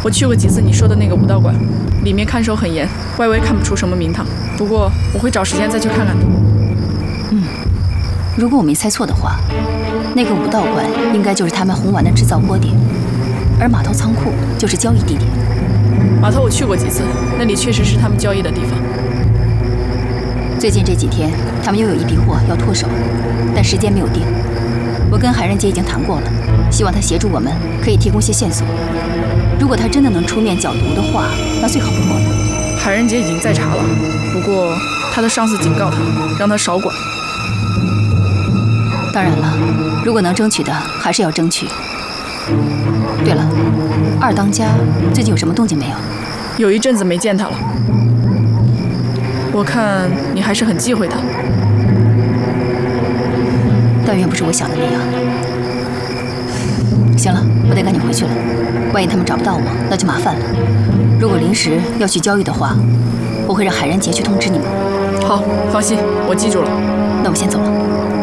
我去过几次你说的那个武道馆，里面看守很严，外围看不出什么名堂。不过我会找时间再去看看的。 如果我没猜错的话，那个武道馆应该就是他们红丸的制造窝点，而码头仓库就是交易地点。 码头我去过几次，那里确实是他们交易的地方。 最近这几天，他们又有一批货要脱手，但时间没有定。我跟海人姐已经谈过了，希望他协助我们，可以提供些线索。如果他真的能出面剿毒的话，那最好不过了。 海人姐已经在查了，不过他的上司警告他，让他少管。 当然了，如果能争取的，还是要争取。对了，二当家最近有什么动静没有？ 有一阵子没见他了。我看你还是很忌讳他。 但愿不是我想的那样。行了，我得赶紧回去了。万一他们找不到我，那就麻烦了。如果临时要去交易的话，我会让海人杰去通知你们。 好，放心，我记住了。 那我先走了。